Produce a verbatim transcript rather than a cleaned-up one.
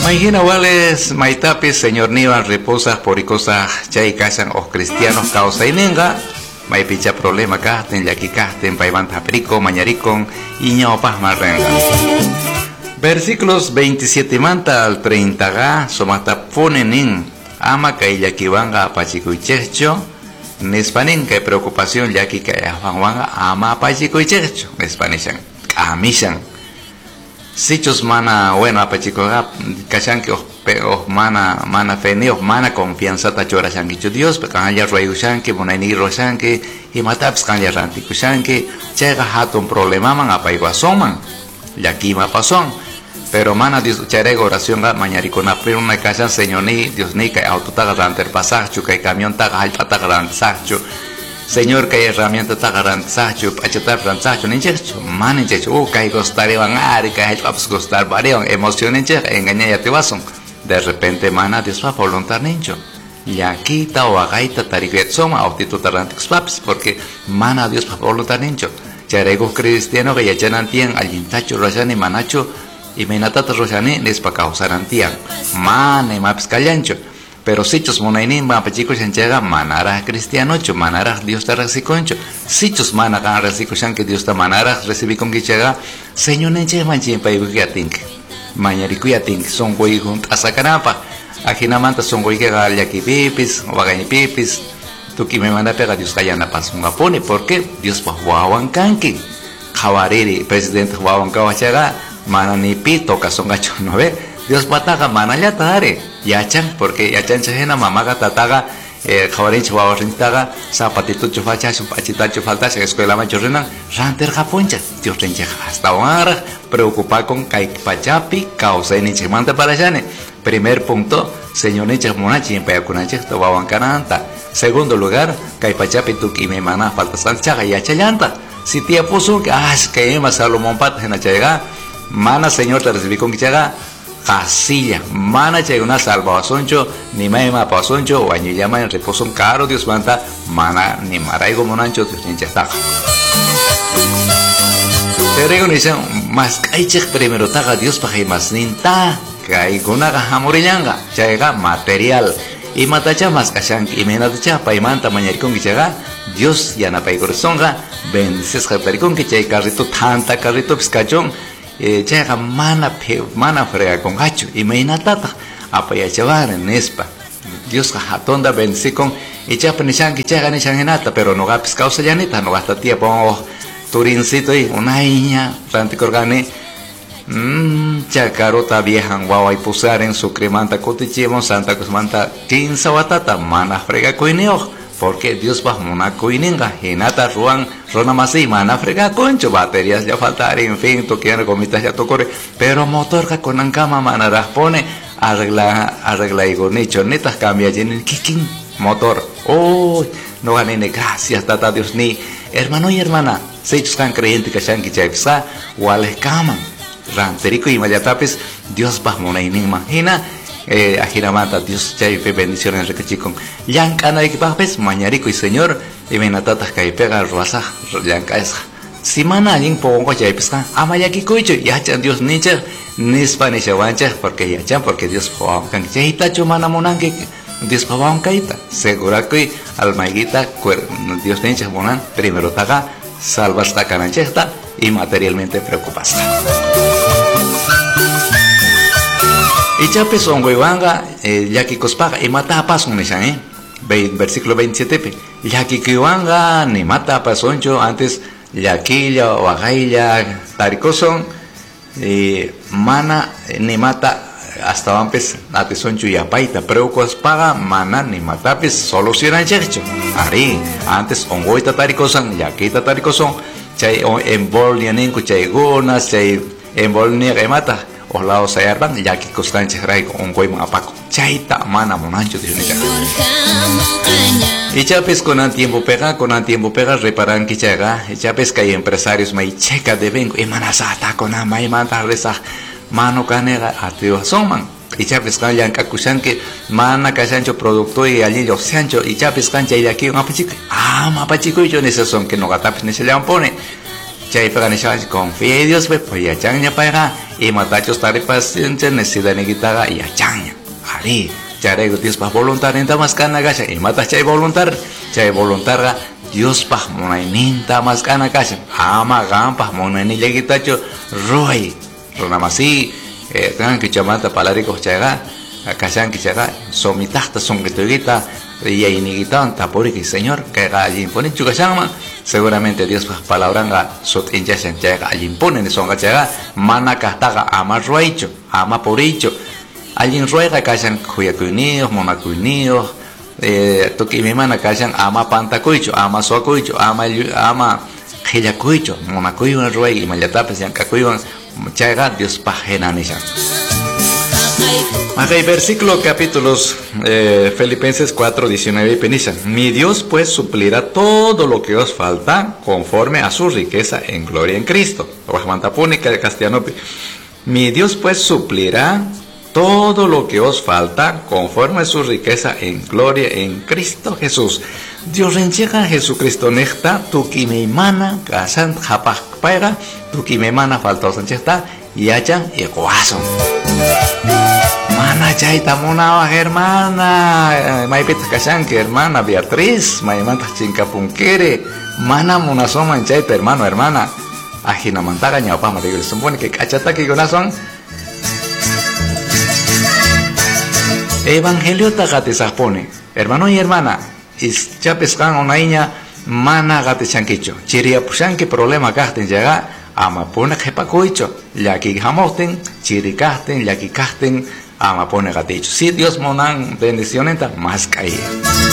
Imagina wales maitapis señor Nivan reposas por cosas chay casan os cristianos causa inenga may picha problema casten yaki casten paivan taprico mañaricon y ñaopas marrenga. Versículos veintisiete manta al treinta ga somata ponenin ama kay yaki wanga apachikuichecho nespanin kay preocupación yaki kay wanga ama apachikuichecho nespanishan kamishan. Sichos mana bueno apachikoga kashan que os os mana mana fene os mana confianza tachora shankicho Dios pe kanya royushan que bonaini roshan que y mataps kanya ranti kushan que chega hatun problema man apaiwasoman yaki ma pason pero mana Dios cherego oración ga mañaricona pero una kashan señor ni Dios ni que auto ta garanter pasacho que camión ta ga ta garantacho Señor, que herramienta está garantizado, achetar franzacho, ninchecho, man ninchecho, uh, que hay costar evangar, que hay paps costar varión, emoción ninchecho, engaña ya te vason. De repente, mana, Dios va a voluntar nincho. Y aquí está o agaita tariquet soma, o tito tarantix paps, porque mana, Dios va a voluntar nincho. Charego cristiano que ya chenan tien, alintacho, rosani, manacho, y menatata rosani, les pa causar antian. Mana, y maps callancho. Pero sichos monainin ma pachicos llega manara cristiano cho manara Dios te reciconcho sichos mana kan recicoshan que Dios te manara recibí con que llega señor neche manche pa ibukiatink mañariku yatink son goi junt asakanapa ajina manta son goi que gal yaki pipis o bagani pipis tu que me manda pega Dios kayana pasunga pone porque Dios pa huawan kanki jawariri presidente huawan kawachega mana ni pito kasongacho no ve Dios pataga mana ya tare yachan porque yachan chena mamaga tataga eh jawarin chwa rintaga zapatito chufacha chupachita chufalta se escuela machorrena ranter japoncha Dios rencha hasta ahora preocupar con kai pachapi causa ni chimanta para jane primer punto señor ni chmonachi en payakunache to bawankananta segundo lugar kai pachapi tu ki me mana falta salcha yachallanta si tía puso que ah que más Salomón pat en llega mana señor te recibí con que llega Casilla, mana llega una salvación, ni me ma pasoncho, o año llama en reposo caro, Dios manda, mana ni maraigo monancho, Dios ni chata. Te digo, ni sean más caiche primero taga Dios para que más ninta, que hay con una jamorillanga, llega material, y matacha más cachan, y menatacha, paimanta mañana con que llega, Dios ya na paigorezonga, bendices con que llega carrito, tanta carrito, piscachón. Eh, llega mana pe mana frega con gacho y me inatata apaya chavar en espa Dios jatonda bendice con y chapa ni chan que llega ni changenata pero no gapis causa llanita no gasta tiempo turincito y una niña ranticorgane mmm chacarota vieja guau y pusar en su cremanta cotichimo santa cosmanta quinza batata mana frega coineo porque Dios va una coininga hinata ruan rona masi mana frega concho baterías ya faltar en fin tú quieres gomitas ya tocore pero motor ka con ancama mana raspone arregla arregla y nicho netas cambia en el kikin motor oh no ganen gracias tata Dios ni hermano y hermana se están creyentes que shan kichepsa wales kaman ranterico y mayatapes Dios va una imagina Eh, ajiramata Dios chay fe bendiciones recachicon yan kana ikipapes mañarico y señor y menatatas kay pega ruasa yan kaisa si mana yin pongo chay pesca amayaki kuicho ya chan Dios nicha nispa ni chawancha porque ya chan porque Dios pawam kan chay tacho mana monanque Dios pawam kaita segura que almaiguita Dios nicha monan primero taga salvas ta cananchesta y materialmente preocupas. Y chape son huevanga, yaki cospaga, y mata paso un eh, versículo veintisiete, yaki kiwanga, ni mata pasoncho, antes yaquilla o agailla, taricoson, y mana, ni mata, hasta antes, ate soncho y apaita, pero cospaga, mana, ni mata, pues solo si eran checho, ari, antes, ongoita taricosan, yaquita taricoson, chay envol nianenco, chay gonas, chay envol niaga mata. Os lados se arban ya que constante rai un güey más apaco chaita mana monancho de unidad y chapes con un tiempo pega con un tiempo pega reparan que llega y chapes que hay empresarios mai checa de vengo y manasata con ama y manta reza mano canera ateo soman y chapes kan yang kakusan que mana kasancho producto y allí yo sancho y chapes kan chay de aquí un apachico ah apachico y yo necesito que no gatapes ni se le pone chay paganisha confía en Dios, pues ya chanya para y matachos tare paciencia necesidad negitaga y chanya. Ari, chay Dios pa voluntar en tamas cana gasha y mata chay voluntar, chay voluntar Dios pa monainin tamas cana gasha. Ama gampa monainin legitacho roy. Ronamasi, eh, tengan que chamata palarico chaga, casan que chaga, somitasta son que tuguita, y iniguitan tapori que señor, que allí imponen chucachama, seguramente Dios pues palabranga, sot injasen chaga, allí imponen son gachaga, mana castaga, ama ruaicho, ama poricho, allí ruega casan cuyacuinios, monacuinios, eh, toki mi mana casan ama pantacuicho, ama soacuicho, ama ama gillacuicho, monacuion rueg y malatapes yan cacuion. Chaga Dios pagena nisha. Acá hay versículo capítulos eh, Filipenses cuatro, diecinueve y penisha. Mi Dios pues suplirá todo lo que os falta conforme a su riqueza en gloria en Cristo. Mi Dios pues suplirá todo lo que os falta conforme a su riqueza en gloria en Cristo Jesús. Dios renchega Jesucristo necta, tu que me mana, casan japaj paga, tu que me mana falta sanchesta, y allá y coazo. Mana chaita mona hermana, mai pita casan que hermana Beatriz, mai manta chinca punquere, mana mona soma chaita hermano hermana, ajina mantaga ñapa ma digo, supone que cachata que gonazón. Evangelio tagate sapone, hermano y hermana. Is chapescan una niña mana gate chanquicho. Chiria pushan que problema gasten llega ama pone jepacoicho. Ya que jamosten, chiricasten, ya que casten ama pone gaticho. Si Dios monan bendiciones más caí.